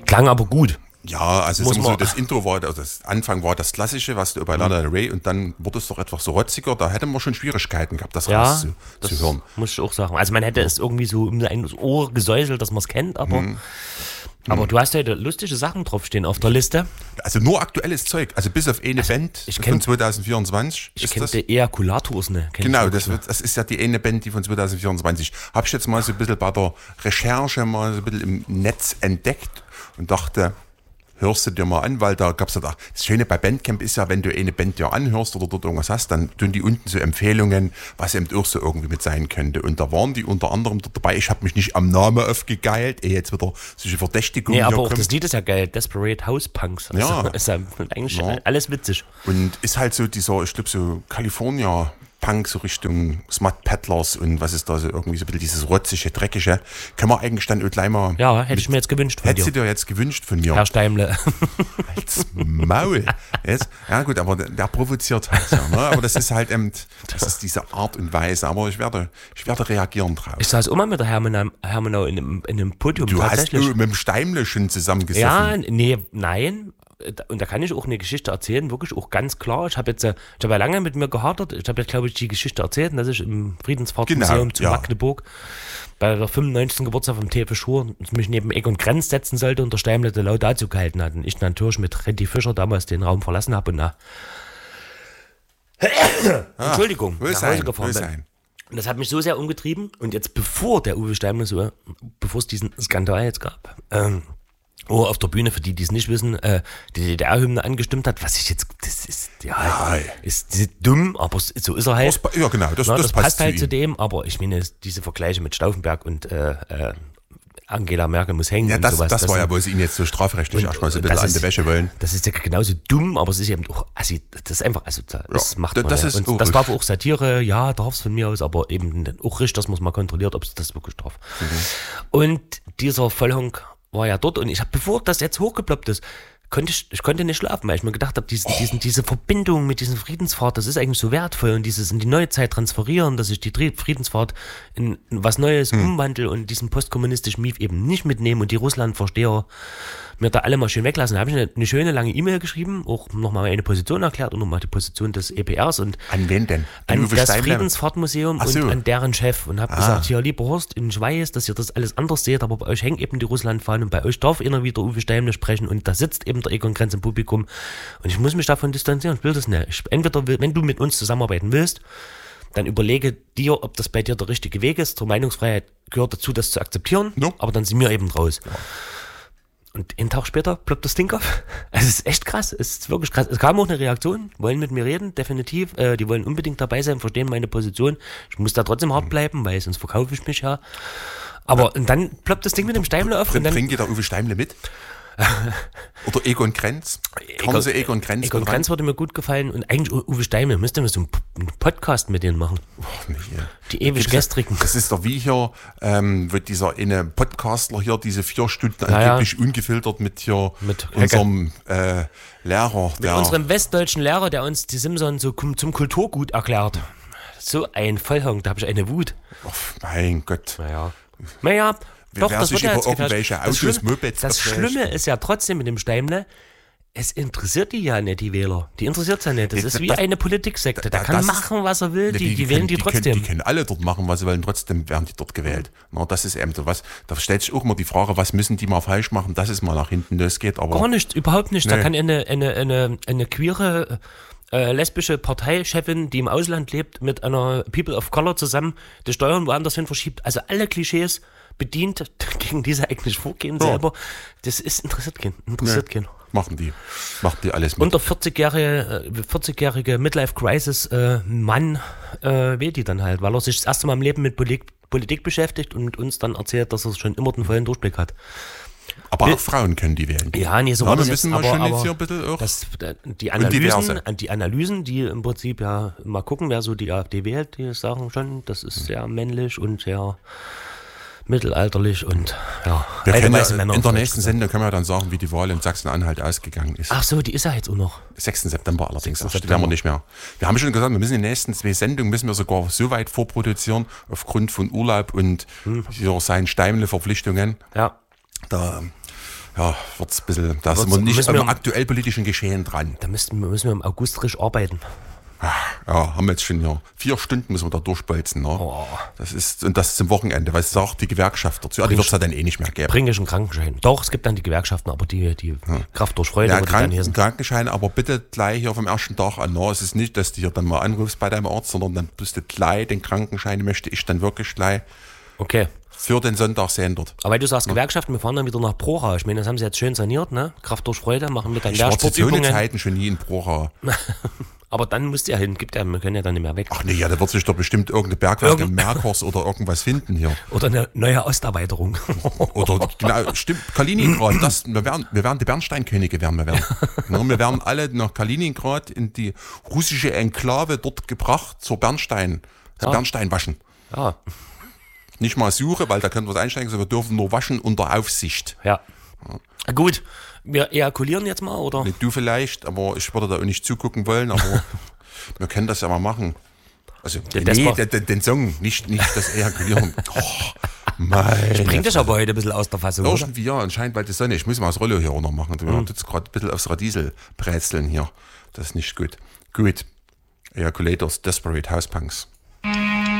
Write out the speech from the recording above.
Klang aber gut. Ja, also so das Intro war, also das Anfang war das Klassische, was du bei Lana Del Rey, und dann wurde es doch etwas so rotziger, da hätte man schon Schwierigkeiten gehabt, das rauszuhören. Muss ich auch sagen. Also man hätte es irgendwie so um sein Ohr gesäuselt, dass man es kennt, aber du hast heute lustige Sachen draufstehen auf der Liste. Also nur aktuelles Zeug, also bis auf eine Band von 2024. Ich kenne die Ejakulators, ne? Genau, das ist ja die eine Band, die von 2024. Habe ich jetzt mal so ein bisschen bei der Recherche mal so ein bisschen im Netz entdeckt und dachte, hörst du dir mal an, weil da gab es ja das Schöne bei Bandcamp ist ja, wenn du eine Band dir anhörst oder dort irgendwas hast, dann tun die unten so Empfehlungen, was eben auch so irgendwie mit sein könnte. Und da waren die unter anderem dort dabei. Ich habe mich nicht am Namen aufgegeilt, jetzt wieder solche Verdächtigungen. Nee, aber auch das Lied ist ja geil, Desperate House Punks. Also ja. Ist ja eigentlich alles witzig. Und ist halt so dieser, ich glaube so California Punk, so Richtung Smut Peddlers und was ist da so irgendwie so ein bisschen dieses rotzige, dreckige. Können wir eigentlich dann gleich mal... Ja, hätte ich mir jetzt gewünscht von dir. Hättest du dir jetzt gewünscht von mir? Herr Steimle. Als Maul. Jetzt? Ja gut, aber der provoziert halt so. Ne? Aber das ist halt eben, das ist diese Art und Weise. Aber ich werde reagieren drauf. Ich saß immer mit der Hermenau in einem Podium. Du tatsächlich. Hast mit dem Steimle schon zusammengesessen. Ja, nein. Und da kann ich auch eine Geschichte erzählen, wirklich auch ganz klar. Ich habe ja lange mit mir gehadert. Ich habe jetzt, glaube ich, die Geschichte erzählt, dass ich im Friedensfahrtmuseum zu Magdeburg bei der 95. Geburtstag vom TF Schur mich neben Egon Krenz setzen sollte und der Steimle die Laudatio gehalten hat. Und ich natürlich mit Reddy Fischer damals den Raum verlassen habe und Entschuldigung, nach Hause gefahren bin. Und das hat mich so sehr umgetrieben. Und jetzt, bevor der Uwe Steimle bevor es diesen Skandal jetzt gab, auf der Bühne, für die es nicht wissen, die DDR-Hymne angestimmt hat, was ich jetzt, das ist, ist dumm, aber so ist er halt. Ja, genau, das passt halt zu dem, aber ich meine, diese Vergleiche mit Stauffenberg und Angela Merkel muss hängen ja, und sowas. Das war ja, wo sie ihn jetzt so strafrechtlich erstmal so ein bisschen an die Wäsche wollen. Das ist ja genauso dumm, aber es ist eben auch, das ist einfach, das macht man. Das und das darf auch Satire, ja, darf es von mir aus, aber eben auch richtig, dass man es mal kontrolliert, ob es das wirklich darf. Und dieser Vollhonk war ja dort und ich habe, bevor das jetzt hochgeploppt ist, ich konnte nicht schlafen, weil ich mir gedacht habe, diese Verbindung mit diesem Friedensfahrt, das ist eigentlich so wertvoll und dieses in die neue Zeit transferieren, dass ich die Friedensfahrt in was Neues umwandle und diesen postkommunistischen Mief eben nicht mitnehme und die Russlandversteher mir da alle mal schön weglassen. Da habe ich eine schöne lange E-Mail geschrieben, auch nochmal eine Position erklärt und nochmal die Position des EPRs und an wen denn? An das Friedensfahrtmuseum und an deren Chef und habe gesagt, hier lieber Horst, ich weiß, dass ihr das alles anders seht, aber bei euch hängen eben die Russlandfahnen und bei euch darf einer wieder Uwe Steimle sprechen und da sitzt eben der Egon Krenz im Publikum und ich muss mich davon distanzieren, ich will das nicht. Entweder, wenn du mit uns zusammenarbeiten willst, dann überlege dir, ob das bei dir der richtige Weg ist. Zur Meinungsfreiheit gehört dazu, das zu akzeptieren, aber dann sind wir eben raus. Ja. Und einen Tag später ploppt das Ding auf. Es ist echt krass, es ist wirklich krass. Es kam auch eine Reaktion, wollen mit mir reden, definitiv. Die wollen unbedingt dabei sein, verstehen meine Position. Ich muss da trotzdem hart bleiben, weil sonst verkaufe ich mich ja. Aber und dann ploppt das Ding mit dem Steimle auf. Bringt ihr da Uwe Steimle mit? Oder Egon Krenz? Egon Krenz? Egon Krenz würde mir gut gefallen und eigentlich Uwe Steimle, müsste man so einen Podcast mit denen machen. Die ewig gestrigen. Das ist doch wie hier, wird dieser eine Podcastler hier diese 4 Stunden angeblich ungefiltert mit unserem Lehrer. Mit unserem westdeutschen Lehrer, der uns die Simpsons so zum Kulturgut erklärt. So ein Vollhonk, da habe ich eine Wut. Oh, mein Gott. Naja. Doch, das wird ja jetzt irgendwelche Autos, Mopeds. Das Schlimme ist ja trotzdem mit dem Steimle, es interessiert die ja nicht, die Wähler. Die interessiert es ja nicht. Das ist wie eine Politiksekte. Der kann machen, was er will. Die wählen die trotzdem. Die können alle dort machen, was sie wollen. Trotzdem werden die dort gewählt. Na, das ist eben so was. Da stellt sich auch immer die Frage, was müssen die mal falsch machen, dass es mal nach hinten losgeht. Aber gar nicht, überhaupt nicht. Da kann eine queere lesbische Parteichefin, die im Ausland lebt, mit einer People of Color zusammen die Steuern woanders hin verschiebt. Also alle Klischees bedient, gegen die sie eigentlich vorgehen selber. Das interessiert keinen. Machen die alles mit. Und der 40-jährige Midlife-Crisis Mann wählt die dann halt, weil er sich das erste Mal im Leben mit Politik beschäftigt und uns dann erzählt, dass er schon immer den vollen Durchblick hat. Aber auch Frauen können die wählen. Ja, nee, so war das müssen jetzt, wir aber, schon jetzt hier ein bisschen auch die Analysen, die im Prinzip ja mal gucken, wer so die AfD wählt, die sagen schon, das ist sehr männlich und sehr mittelalterlich und alte weiße Männer. In der nächsten Sendung können wir dann sagen, wie die Wahl in Sachsen-Anhalt ausgegangen ist. Ach so, die ist ja jetzt auch noch. 6. September allerdings. Die werden wir nicht mehr. Wir haben schon gesagt, wir müssen in den nächsten 2 Sendungen müssen wir sogar so weit vorproduzieren, aufgrund von Urlaub und sein Steimle-Verpflichtungen. Ja. Da ja, wird's ein bisschen, da sind wir nicht am aktuell politischen Geschehen dran. Da müssen wir im August richtig arbeiten. Ja, haben wir jetzt schon hier 4 Stunden müssen wir da durchbolzen. Ne? Oh. Das ist zum Wochenende, weil es sagt die Gewerkschaft dazu. Ja, die wird es ja dann eh nicht mehr geben. Bringe ich einen Krankenschein. Doch, es gibt dann die Gewerkschaften, aber die Kraft durch Freude. Ja, einen Krankenschein, aber bitte gleich hier vom ersten Tag an. No, es ist nicht, dass du hier dann mal anrufst bei deinem Arzt, sondern dann bist du gleich, den Krankenschein möchte ich dann wirklich gleich. Okay. Für den Sonntag sehen dort. Aber weil du sagst Gewerkschaften, wir fahren dann wieder nach Prora. Ich meine, das haben sie jetzt schön saniert, ne? Kraft durch Freude, machen mit dann Lehrsportübungen. Ich war zu Zeiten schon nie in Prora. Aber dann musst du ja hin, wir können ja dann nicht mehr weg. Ach nee, ja, da wird sich doch bestimmt irgendeine Bergwerk im Merkurs oder irgendwas finden hier. Oder eine neue Osterweiterung. Oder, genau, stimmt, Kaliningrad, wir werden die Bernsteinkönige, wir werden alle nach Kaliningrad in die russische Enklave dort gebracht zur Bernstein waschen. Ja. Nicht mal Suche, weil da können wir was einsteigen, sondern wir dürfen nur waschen unter Aufsicht. Ja. Gut, wir ejakulieren jetzt mal, oder? Nicht du vielleicht, aber ich würde da auch nicht zugucken wollen, aber wir können das ja mal machen. Also, den Song, nicht das Ejakulieren. Ich bring dich aber heute ein bisschen aus der Fassung, irgendwie, ja, anscheinend, weil die Sonne, ich muss mal das Rollo hier runter machen. Wir haben jetzt gerade ein bisschen aufs Radiesel brätseln hier. Das ist nicht gut. Gut. Ejaculators, Desperate House Punks.